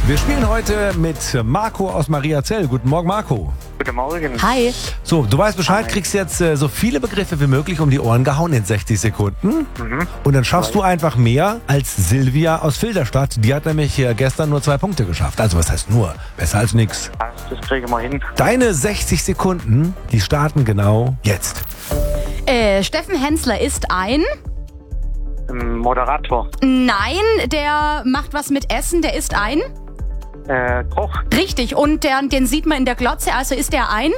Wir spielen heute mit Marco aus Mariazell. Guten Morgen, Marco. Guten Morgen. Hi. So, du weißt Bescheid, kriegst jetzt so viele Begriffe wie möglich um die Ohren gehauen in 60 Sekunden. Und dann schaffst du einfach mehr als Silvia aus Filderstadt. Die hat nämlich gestern nur 2 Punkte geschafft. Also was heißt nur? Besser als nix. Das kriegen wir hin. Deine 60 Sekunden, die starten genau jetzt. Steffen Hensler ist ein... Moderator. Nein, der macht was mit Essen, der ist ein... Koch. Richtig, und den sieht man in der Glotze, also ist der ein...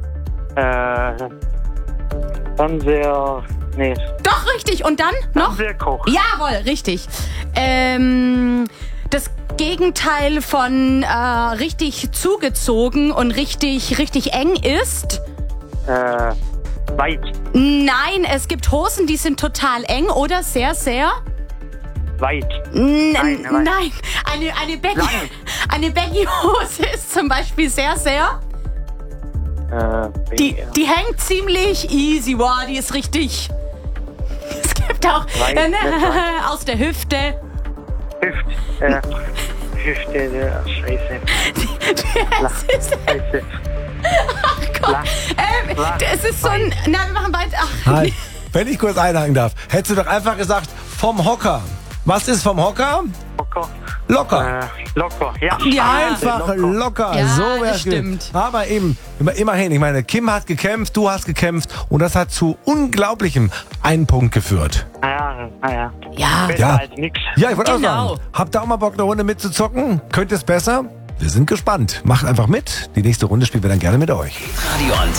Fernseher. Nee. Doch, richtig, und dann noch? Fernsehkoch. Jawohl, richtig. Das Gegenteil von richtig zugezogen und richtig eng ist... Weit. Nein, es gibt Hosen, die sind total eng oder sehr... Weit. Nein, Nein. Eine Baggy-Hose ist zum Beispiel sehr... Die hängt ziemlich easy, wow, die ist richtig... Es gibt auch Weit, aus der Hüfte. Hüfte, Scheiße. Scheiße. Ach Gott, es ist so ein... Na, wir machen weiter. Ach, Halt. Wenn ich kurz einhaken darf, hättest du doch einfach gesagt, vom Hocker. Was ist vom Hocker? Locker. Locker, ja. Ja. Einfach locker. Ja, So das wär's stimmt. gewesen. Aber eben, immerhin, ich meine, Kim hat gekämpft, du hast gekämpft und das hat zu unglaublichem einen Punkt geführt. Ja. Ja. Besser Ja. als nix. Ja, ich wollte auch Genau. sagen, habt ihr auch mal Bock, eine Runde mitzuzocken? Könnt ihr es besser? Wir sind gespannt. Macht einfach mit. Die nächste Runde spielen wir dann gerne mit euch. Radio 1.